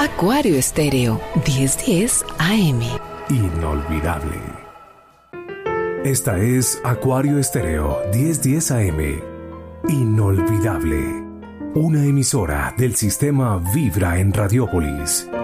Acuario Estéreo, 1010 AM. Inolvidable. Esta es Acuario Estéreo, 1010 AM. Inolvidable. Una emisora del sistema Vibra en Radiópolis.